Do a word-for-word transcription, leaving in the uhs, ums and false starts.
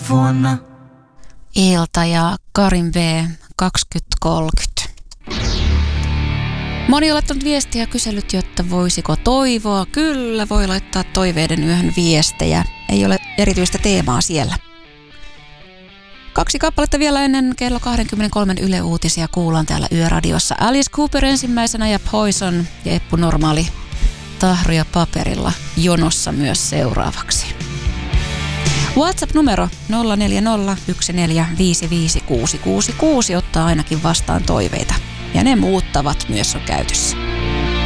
vuonna. Ilta ja Karin V kaksituhattakolmekymmentä. Moni on laittanut viestiä ja kysellyt, jotta voisiko toivoa. Kyllä, voi laittaa toiveiden yöhön viestejä. Ei ole erityistä teemaa siellä. Kaksi kappaletta vielä ennen kello kaksikymmentäkolme Yle Uutisia kuullaan täällä Yöradiossa. Alice Cooper ensimmäisenä ja Poison ja Eppu Normaali tahroja paperilla jonossa myös seuraavaksi. WhatsApp-numero nolla neljä nolla yksi neljä viisi viisi kuusi kuusi kuusi ottaa ainakin vastaan toiveita. Ja ne muuttavat myös on käytössä.